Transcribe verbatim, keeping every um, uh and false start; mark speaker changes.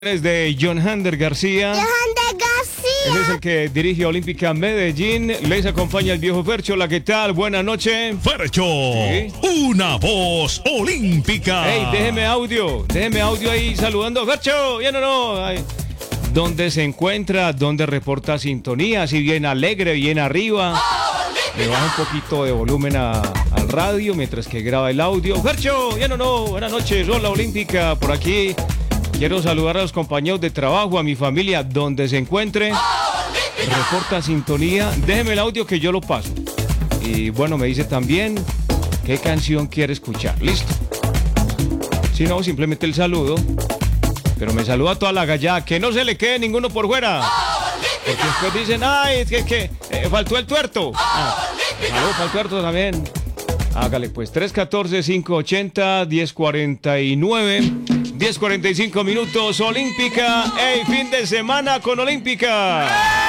Speaker 1: Es de John Hander García.
Speaker 2: John Hander García.
Speaker 1: Él es el que dirige Olímpica Medellín. Les acompaña el viejo Fercho. Hola, ¿qué tal? Buenas noches.
Speaker 3: Fercho, ¿sí? Una voz olímpica.
Speaker 1: Ey, déjeme audio. Déjeme audio ahí saludando. Fercho, ¿bien o no? Ay. ¿Dónde se encuentra? ¿Dónde reporta sintonía? Si bien alegre, bien arriba. Le baja un poquito de volumen a, al radio mientras que graba el audio. Fercho, ¿bien o no? Buenas noches. Hola, Olímpica, por aquí. Quiero saludar a los compañeros de trabajo, a mi familia, donde se encuentre. Reporta sintonía. Déjeme el audio que yo lo paso. Y bueno, me dice también qué canción quiere escuchar. Listo. Si no, simplemente el saludo. Pero me saluda a toda la gallada. Que no se le quede ninguno por fuera. Porque después dicen, ay, es que, que eh, faltó el tuerto. Ah, saludos al tuerto también. Hágale pues, tres uno cuatro, cinco ocho cero, diez cuarenta y nueve. diez cuarenta y cinco minutos, Olímpica. ¡Ey, fin de semana con Olímpica!